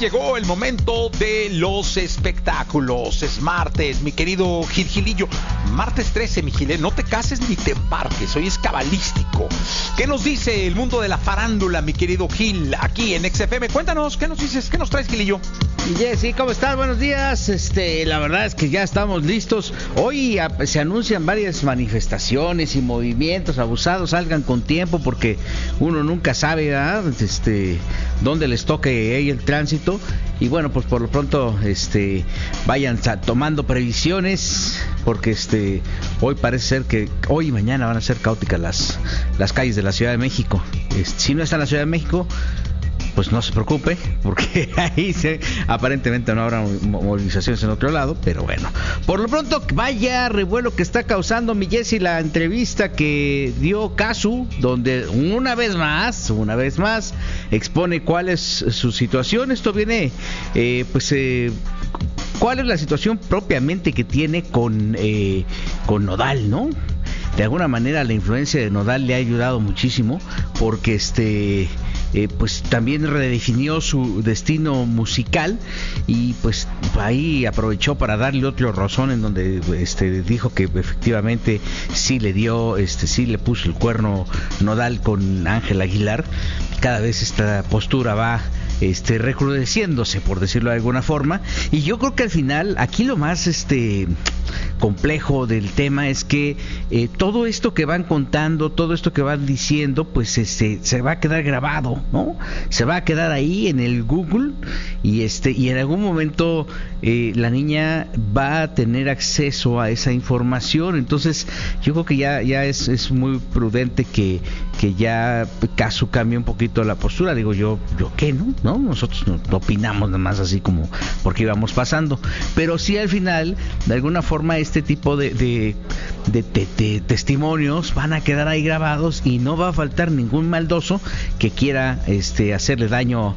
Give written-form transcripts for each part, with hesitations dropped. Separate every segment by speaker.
Speaker 1: llegó el momento de los espectáculos. Es martes, mi querido Gilillo. Martes 13, mi Gil, no te cases ni te embarques, hoy es cabalístico. ¿Qué nos dice el mundo de la farándula, mi querido Gil, aquí en XFM? Cuéntanos, ¿qué nos dices? ¿Qué nos traes, Gilillo?
Speaker 2: Y Jessy, ¿cómo estás? Buenos días. La verdad es que ya estamos listos. Hoy se anuncian varias manifestaciones y movimientos. Abusados, salgan con tiempo porque uno nunca sabe, ¿verdad? Dónde les toque ahí el tránsito. Y bueno, pues por lo pronto vayan tomando previsiones porque hoy parece ser que hoy y mañana van a ser caóticas las calles de la Ciudad de México. Si no está en la Ciudad de México, pues no se preocupe, porque ahí aparentemente no habrá movilizaciones en otro lado, pero bueno. Por lo pronto, vaya revuelo que está causando, mi Jessy, la entrevista que dio Casu, donde una vez más, expone cuál es su situación. Esto viene, cuál es la situación propiamente que tiene con Nodal, ¿no? De alguna manera la influencia de Nodal le ha ayudado muchísimo porque pues también redefinió su destino musical y pues ahí aprovechó para darle otro rozón en donde dijo que efectivamente sí le dio, sí le puso el cuerno Nodal con Ángel Aguilar. Cada vez esta postura va recrudeciéndose, por decirlo de alguna forma, y yo creo que al final aquí lo más complejo del tema es que todo esto que van contando, todo esto que van diciendo, pues se va a quedar grabado, ¿no? Se va a quedar ahí en el Google y en algún momento la niña va a tener acceso a esa información. Entonces yo creo que ya es muy prudente que ya Casu cambie un poquito la postura. Digo yo qué, ¿no? Nosotros no opinamos nada más así como porque íbamos pasando, pero sí al final de alguna forma este tipo de testimonios van a quedar ahí grabados y no va a faltar ningún maldoso que quiera hacerle daño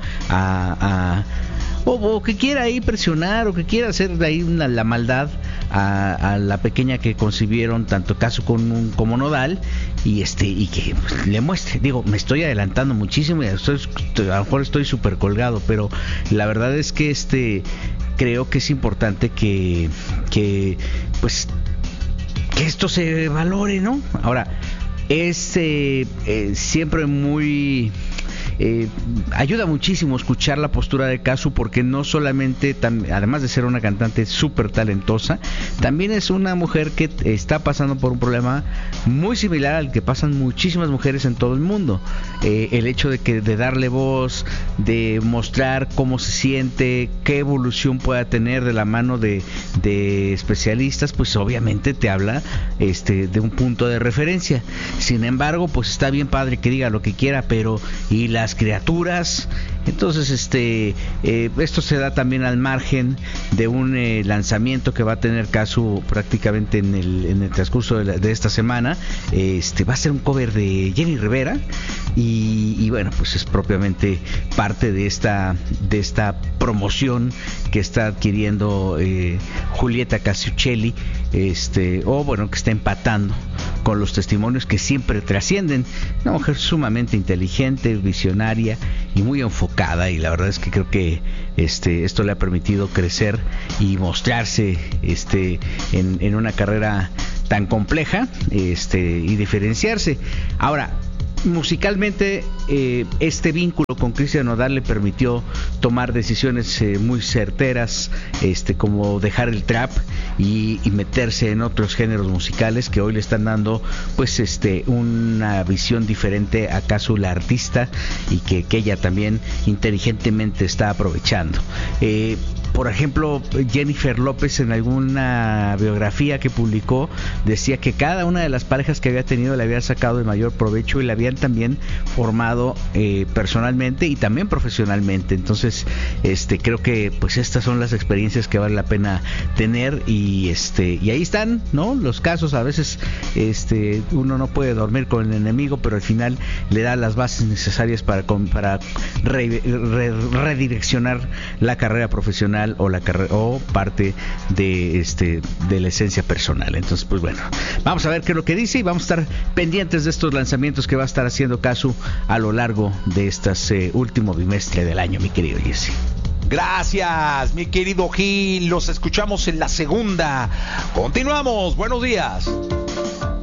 Speaker 2: o que quiera ahí presionar o que quiera hacer de ahí la maldad a la pequeña que concibieron tanto Casu como Nodal y que pues, le muestre. Digo, me estoy adelantando muchísimo y a lo mejor estoy súper colgado, pero la verdad es que creo que es importante que esto se valore, ¿no? Ahora, es siempre muy ayuda muchísimo escuchar la postura de Casu porque no solamente, además de ser una cantante súper talentosa, también es una mujer que está pasando por un problema muy similar al que pasan muchísimas mujeres en todo el mundo. El hecho de darle voz, de mostrar cómo se siente, qué evolución pueda tener de la mano de especialistas, pues obviamente te habla de un punto de referencia. Sin embargo, pues está bien padre que diga lo que quiera, pero ¿y las criaturas? Entonces esto se da también al margen de un lanzamiento que va a tener Casu prácticamente en el transcurso de esta semana. Va a ser un cover de Jenny Rivera y bueno, pues es propiamente parte de esta promoción que está adquiriendo Julieta Casiuccelli, que está empatando con los testimonios que siempre trascienden. Una mujer sumamente inteligente, visionaria y muy enfocada, y la verdad es que creo que esto le ha permitido crecer y mostrarse en una carrera tan compleja y diferenciarse. Ahora, musicalmente este vínculo con Cristian Nodal le permitió tomar decisiones muy certeras, como dejar el trap y meterse en otros géneros musicales que hoy le están dando pues una visión diferente a Casu, la artista, y que ella también inteligentemente está aprovechando. Por ejemplo, Jennifer López en alguna biografía que publicó decía que cada una de las parejas que había tenido le había sacado el mayor provecho y la habían también formado personalmente y también profesionalmente. Entonces, creo que pues estas son las experiencias que vale la pena tener y ahí están, ¿no? Los casos. A veces uno no puede dormir con el enemigo, pero al final le da las bases necesarias para redireccionar la carrera profesional o parte de la esencia personal. Entonces, pues bueno, vamos a ver qué es lo que dice y vamos a estar pendientes de estos lanzamientos que va a estar haciendo Casu a lo largo de este último bimestre del año, mi querido Jesse.
Speaker 1: Gracias, mi querido Gil. Los escuchamos en la segunda. Continuamos. Buenos días.